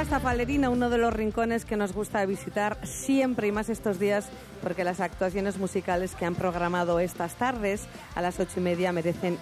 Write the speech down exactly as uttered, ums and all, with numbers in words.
La Zapalerina, uno de los rincones que nos gusta visitar siempre y más estos días, porque las actuaciones musicales que han programado estas tardes a las ocho y media merecen